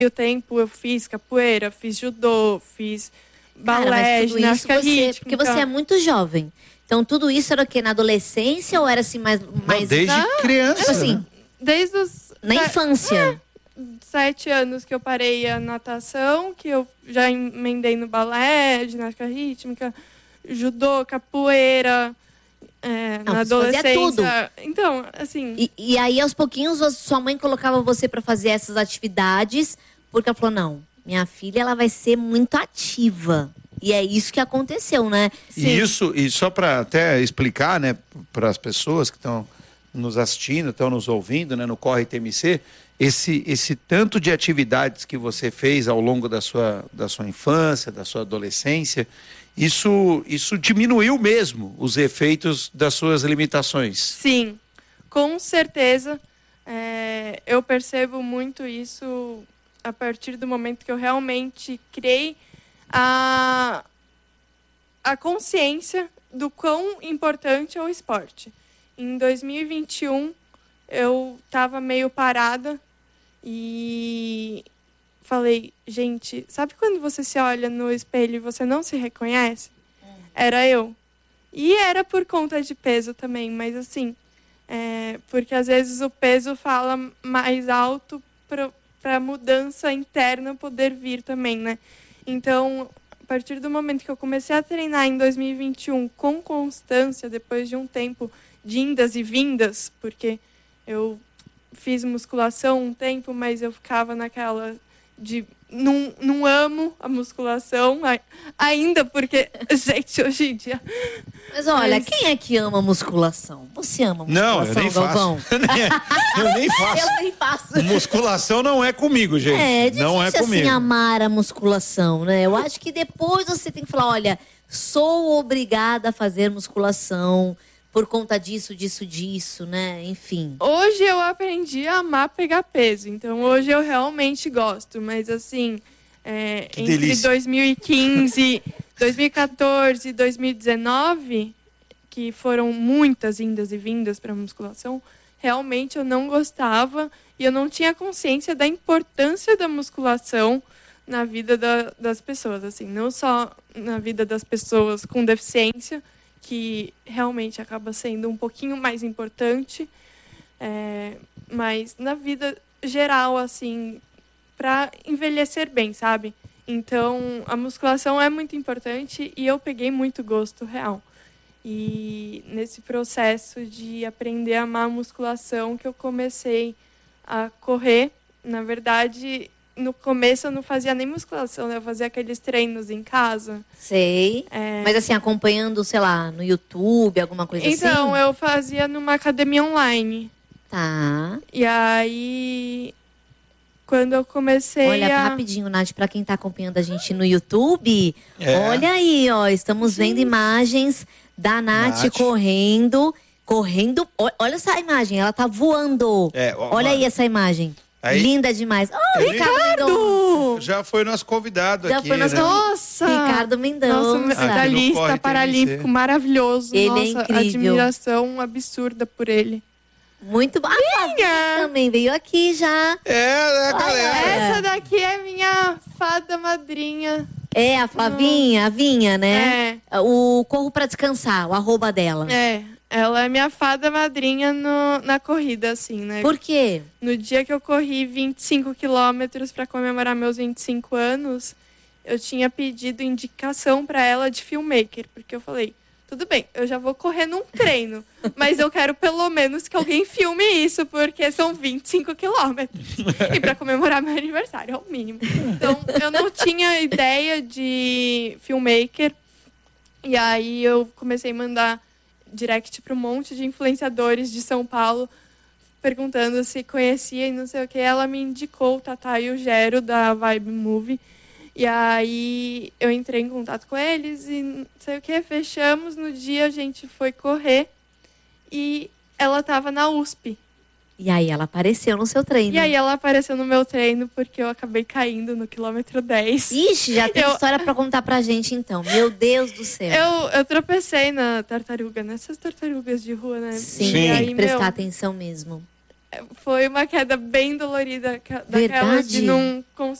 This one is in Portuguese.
O tempo eu fiz capoeira, fiz judô, fiz balé, ginástica rítmica. Porque você é muito jovem. Então tudo isso era o quê? Na adolescência ou era assim mais desde criança, tipo assim, né? Desde os na infância. 7 anos que eu parei a natação, que eu já emendei no balé, ginástica rítmica, judô, capoeira, na adolescência. Fazia tudo. Então, assim... E aí, aos pouquinhos, sua mãe colocava você para fazer essas atividades, porque ela falou, não, minha filha ela vai ser muito ativa. E é isso que aconteceu, né? Isso, e só para até explicar, né, para as pessoas que estão nos assistindo, estão nos ouvindo, né, no Corre TMC, esse tanto de atividades que você fez ao longo da sua infância, da sua adolescência, isso diminuiu mesmo os efeitos das suas limitações. Sim, com certeza. Eu percebo muito isso a partir do momento que eu realmente criei a consciência do quão importante é o esporte. Em 2021, eu estava meio parada e falei, gente, sabe quando você se olha no espelho e você não se reconhece? Era eu. E era por conta de peso também, mas assim, porque às vezes o peso fala mais alto para a mudança interna poder vir também, né? Então, a partir do momento que eu comecei a treinar em 2021 com constância, depois de um tempo de indas e vindas, porque eu fiz musculação um tempo, mas eu ficava naquela de não amo a musculação ainda, porque, gente, hoje em dia... Mas olha, quem é que ama musculação? Você ama musculação, não, eu nem Galvão? Eu nem faço. Eu nem faço. Musculação não é comigo, gente. Não é comigo. Assim, amar a musculação, né? Eu acho que depois você tem que falar, olha, sou obrigada a fazer musculação por conta disso, né? Enfim. Hoje eu aprendi a amar pegar peso, então hoje eu realmente gosto, mas assim, entre delícia. 2015, 2014 e 2019, que foram muitas indas e vindas para musculação, realmente eu não gostava e eu não tinha consciência da importância da musculação na vida das pessoas, assim, não só na vida das pessoas com deficiência, que realmente acaba sendo um pouquinho mais importante, mas na vida geral, assim, para envelhecer bem, sabe? Então, a musculação é muito importante e eu peguei muito gosto real. E nesse processo de aprender a amar a musculação que eu comecei a correr, na verdade... No começo eu não fazia nem musculação, né? Eu fazia aqueles treinos em casa. Sei. Mas assim, acompanhando, sei lá, no YouTube, alguma coisa assim? Então, eu fazia numa academia online. Tá. E aí, quando eu comecei Olha, rapidinho, Nath, pra quem tá acompanhando a gente no YouTube, olha aí, ó, estamos vendo imagens da Nath correndo. Olha essa imagem, ela tá voando. Olha aí essa imagem. Aí, linda demais. Oh, Ricardo! Já foi nosso convidado aqui, né? Nossa! Ricardo Mendonça. Nosso medalhista paralímpico maravilhoso. Ele Nossa, é incrível. Admiração absurda por ele. Muito bom. A Flavinha também veio aqui já. Galera. Essa daqui é minha fada madrinha. É, a Flavinha, a Vinha, né? O Corro pra Descansar, o @, dela. Ela é minha fada madrinha na corrida, assim, né? Por quê? No dia que eu corri 25 quilômetros para comemorar meus 25 anos, eu tinha pedido indicação para ela de filmmaker, porque eu falei, tudo bem, eu já vou correr num treino, mas eu quero pelo menos que alguém filme isso, porque são 25 quilômetros. E para comemorar meu aniversário, é o mínimo. Então, eu não tinha ideia de filmmaker, e aí eu comecei a mandar direct para um monte de influenciadores de São Paulo, perguntando se conhecia e não sei o que. Ela me indicou o Tatá e o Gero da Vibe Movie. E aí eu entrei em contato com eles e não sei o que, fechamos. No dia a gente foi correr e ela estava na USP. E aí ela apareceu no seu treino. E aí ela apareceu no meu treino porque eu acabei caindo no quilômetro 10. Ixi, já tem história pra contar pra gente então. Meu Deus do céu. Eu tropecei na tartaruga, nessas tartarugas de rua, né? Sim, tem que prestar atenção mesmo. Foi uma queda bem dolorida, daquelas de não